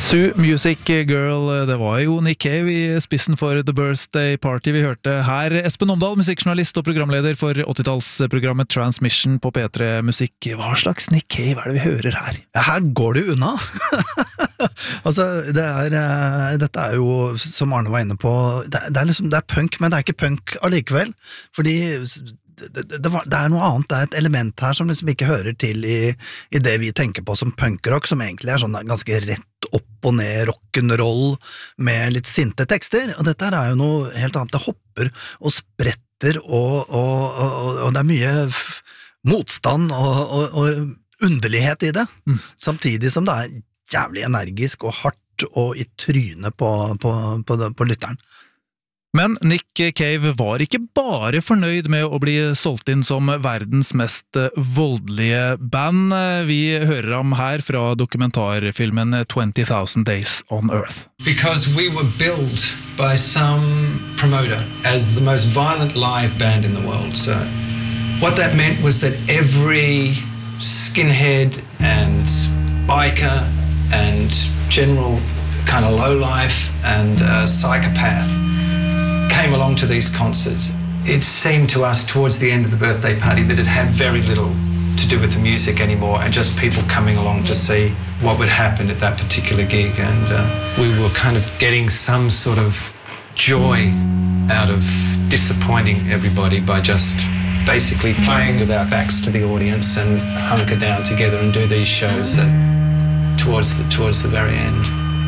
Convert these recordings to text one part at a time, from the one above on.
Sue Music Girl, det var jo Nick Cave I spissen for The Birthday Party vi hørte her. Espen Omdal, musikkjournalist og programleder for 80-tallsprogrammet Transmission på P3 Musikk. Hva slags Nick Cave det vi hører her? Ja, her går det jo unna. Altså, dette jo, som Arne var inne på, det punk, men det ikke punk allikevel, fordi det noe annet, det et element her som liksom ikke hører til I det vi tenker på som punkrock, som egentlig sånn ganske rett opp og ned rock'n'roll med litt sinte tekster, og dette jo noe helt annet. Det hopper og spretter, og det mye motstand og underlighet I det, samtidig som det jævlig energisk og hardt og I trynet på lytteren. Men Nick Cave var ikke bare fornøyd med å bli solgt inn som verdens mest voldelige band. Vi hører ham her fra dokumentarfilmen 20,000 Days on Earth. Because we were billed by some promoter as the most violent live band in the world. So what that meant was that every skinhead and biker and general kind of lowlife and psychopath came along to these concerts. It seemed to us towards the end of the birthday party that it had very little to do with the music anymore and just people coming along to see what would happen at that particular gig, and we were kind of getting some sort of joy out of disappointing everybody by just basically playing with our backs to the audience and hunker down together and do these shows towards the very end.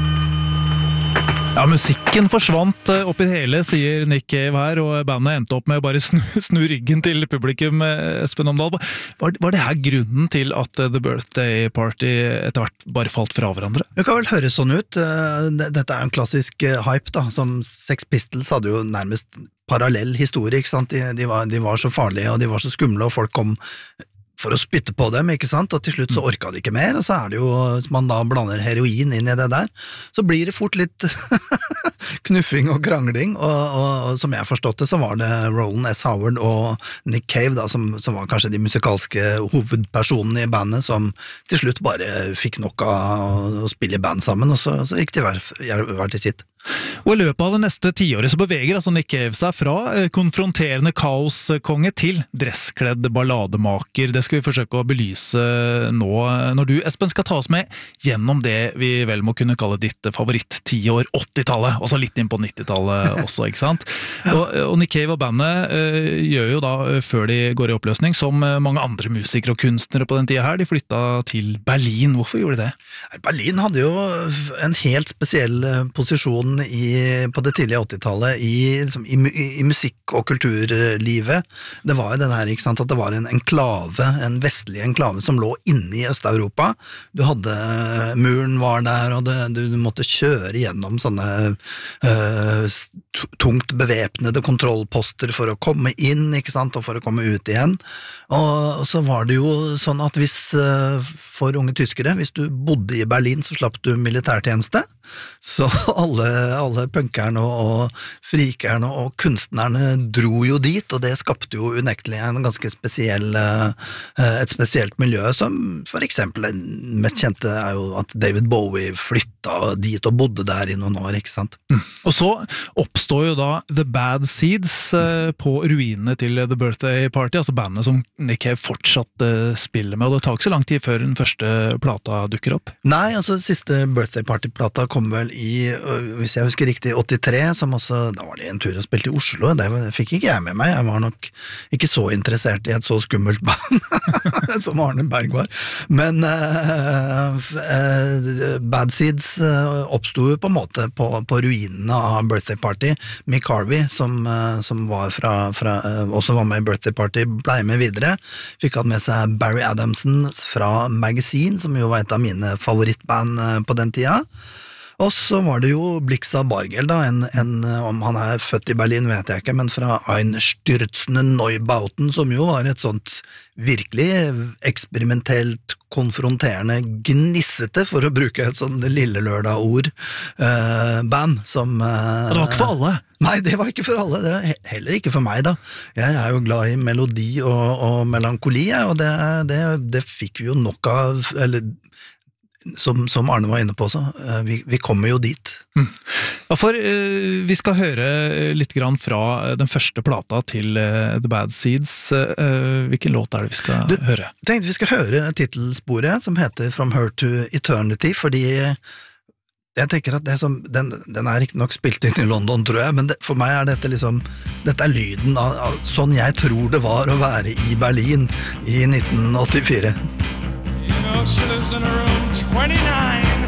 Ja, musikken forsvant oppi det hele, sier Nick Cave her, og bandet endte opp med å bare snu ryggen til publikum, Espen Omdal. Var det her grunnen til at The Birthday Party etter hvert bare falt fra hverandre? Det kan vel høres sånn ut. Dette en klassisk hype da, som Sex Pistols hadde jo nærmest parallell historie, ikke sant? De var så farlige, og de var så skumle, og folk kom for å spytte på dem, ikke sant? Og til slutt så orket de ikke mer, og så det jo, hvis man da blander heroin inn I det der, så blir det fort litt knuffing og krangling, og som jeg forstått det, så var det Roland S. Howard og Nick Cave da, som var kanskje de musikalske hovedpersonene I bandet, som til slutt bare fikk nok av å spille I band sammen, og så gikk de hver til sitt. Og I løpet av det neste tiåret så beveger altså Nick Cave seg fra konfronterende kaoskonge til dresskledd ballademaker. Det skal vi forsøke å belyse nå, når du, Espen, skal ta oss med gjennom det vi vel må kunne kalle ditt favoritt-tiår, 80-tallet, og så litt inn på 90-tallet også, ikke sant? Og Nick Cave og bandet gjør jo da, før de går I oppløsning, som mange andre musikere og kunstnere på den tiden her, de flyttet til Berlin. Hvorfor gjorde de det? Berlin hadde jo en helt spesiell posisjon på det tidlige 80-tallet I musikk- og kulturlivet. Det var jo den her, ikke sant, at det var en enklave, en vestlig enklave som lå inne I Øst-Europa. Du hadde, muren var der, og du måtte kjøre gjennom sånne tungt bevæpnede kontrollposter for å komme inn, ikke sant, og for å komme ut igjen. Og så var det jo sånn at for unge tyskere, hvis du bodde I Berlin, så slapp du militærtjeneste, så alle punkerne og frikerne og kunstnerne dro jo dit, og det skapte jo unektelig en ganske et spesielt miljø, som for eksempel den mest kjente jo at David Bowie flytta dit og bodde der I noen år, ikke sant? Og så oppstår jo da The Bad Seeds på ruinene til The Birthday Party, altså bandet som Nick Cave fortsatt spiller med, og det tar ikke så lang tid før den første plata dukker opp. Nei, altså siste Birthday Party-plata kom vel hvis jeg husker riktig, 83, som også, da var det en tur og spilte I Oslo, det fikk ikke jeg med meg, jeg var nok ikke så interessert I et så skummelt band som Arne Berg var, men Bad Seeds oppstod jo på en måte på ruinene av Birthday Party. Mick Harvey, som var også var med I Birthday Party, ble med videre, fikk han med seg Barry Adamson fra Magazine, som jo var et av mine favorittband på den tida. Og så var det jo Blixa Bargeld da, om han født I Berlin vet jeg ikke, men fra Einstürzende Neubauten, som jo var et sånt virkelig eksperimentelt, konfronterende, gnissete, for å bruke et sånn lille lørdag-ord, band som... Det var ikke for alle? Nei, det var ikke for alle, det var heller ikke for meg da. Jeg jo glad I melodi og melankoli, og det fikk vi jo nok av, eller som Arne var inne på også, vi kommer jo dit. Ja, for vi skal høre litt grann fra den første plata til The Bad Seeds. Hvilken låt det vi skal høre? Jeg tenkte vi skal høre titelsporet som heter From Her to Eternity, fordi jeg tenker at den ikke nok spilt inn i London, tror jeg, men for meg dette dette lyden av sånn jeg tror det var å være i Berlin i 1984. You know, she lives in a room 29.